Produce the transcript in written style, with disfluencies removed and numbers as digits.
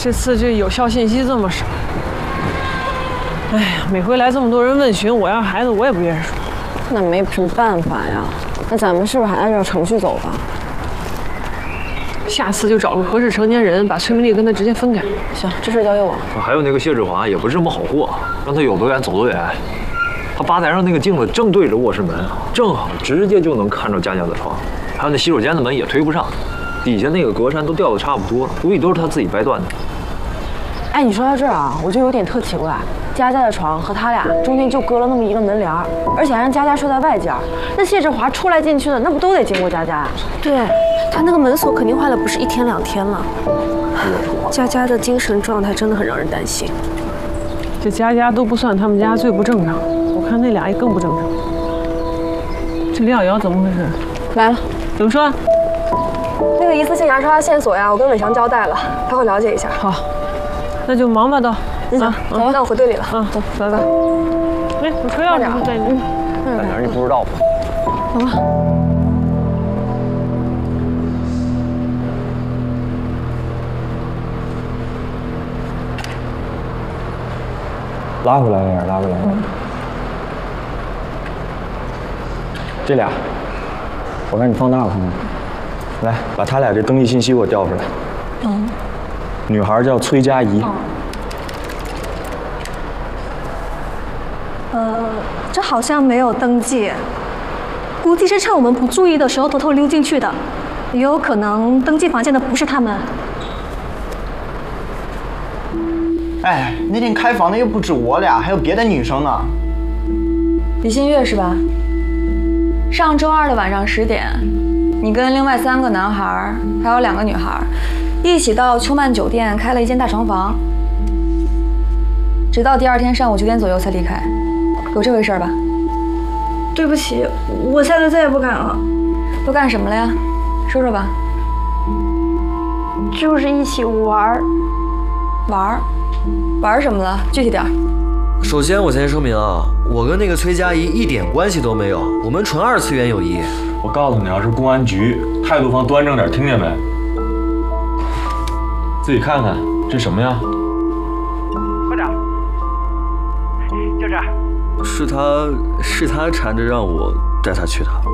这次这有效信息这么少。哎呀，每回来这么多人问询我要孩子，我也不愿意说。 那没什么办法呀。那咱们是不是还按照程序走吧？ 下次就找个合适成年人，把崔明丽跟他直接分开。 行，这事交给我。 还有那个谢志华也不是这么好货，让他有多远走多远。他吧台上那个镜子正对着卧室门，正好直接就能看着佳佳的床。还有那洗手间的门也推不上，底下那个隔栅都掉的差不多了，估计都是他自己掰断的。 哎，你说到这儿啊，我就有点特奇怪。佳佳的床和他俩中间就隔了那么一个门帘，而且还让佳佳睡在外间。那谢志华出来进去的，那不都得经过佳佳？ 对，他那个门锁肯定坏了，不是1天2天了。佳佳的精神状态真的很让人担心。 这佳佳都不算他们家最不正常，我看那俩也更不正常。这李小瑶怎么回事？ 来了， 怎么说？ 那个疑似性牙刷线索呀，我跟伟翔交代了，他会了解一下。 好，那就忙吧都。 走吧，那我回队里了。 走，来吧。哎，我车钥匙在你。 大点，你不知道吧？ 走吧。 拉回来一点，拉回来一点。这俩，我让你放大了看看。来，把他俩这登记信息给我调出来。女孩叫崔佳怡。 这好像没有登记，估计是趁我们不注意的时候偷偷溜进去的，也有可能登记房间的不是他们。 哎，那天开房的又不止我俩，还有别的女生呢。 李新月是吧？上周2的晚上10点，你跟另外3个男孩还有2个女孩一起到秋曼酒店开了一间大床房，直到第2天上午9点左右才离开，有这回事吧？ 对不起，我下次再也不敢了。 都干什么了呀？说说吧。 就是一起玩。 玩什么了？具体点。 首先，我先声明啊，我跟那个崔佳怡一点关系都没有，我们纯2次元友谊。 我告诉你啊，是公安局，态度放端正点，听见没？自己看看，这什么呀？ 科长，就这儿。 是他缠着让我带他去的。